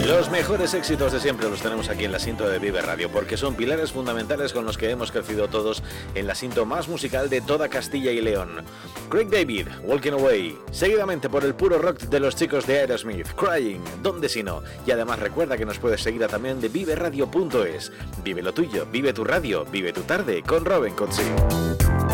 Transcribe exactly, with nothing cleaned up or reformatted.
Los mejores éxitos de siempre los tenemos aquí en la Sinto de Vive Radio, porque son pilares fundamentales con los que hemos crecido todos en la Sinto más musical de toda Castilla y León. Craig David, Walking Away, seguidamente por el puro rock de los chicos de Aerosmith, Crying, ¿dónde si no? Y además recuerda que nos puedes seguir también de vive radio punto es. Vive lo tuyo, vive tu radio, vive tu tarde con Robin Cotzi.